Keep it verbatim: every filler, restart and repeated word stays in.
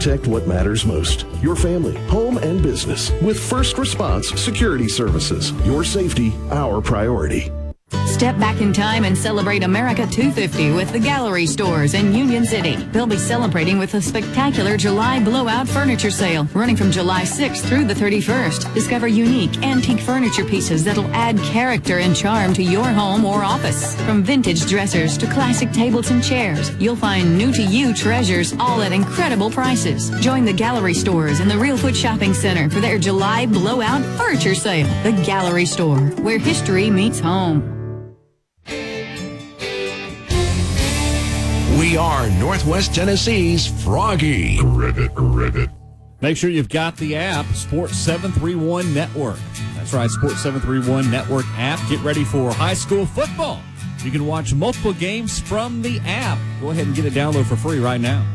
protect what matters most. Your family, home, and business with First Response Security Services. Your safety, our priority. Step back in time and celebrate America two fifty with the Gallery Stores in Union City. They'll be celebrating with a spectacular July blowout furniture sale running from July sixth through the thirty-first. Discover unique antique furniture pieces that'll add character and charm to your home or office. From vintage dressers to classic tables and chairs, you'll find new-to-you treasures all at incredible prices. Join the Gallery Stores in the Real Foot Shopping Center for their July blowout furniture sale. The Gallery Store, where history meets home. We are Northwest Tennessee's Froggy. Ribbit, ribbit. Make sure you've got the app, Sports seven thirty-one Network. That's right, Sports seven thirty-one Network app. Get ready for high school football. You can watch multiple games from the app. Go ahead and get it downloaded for free right now.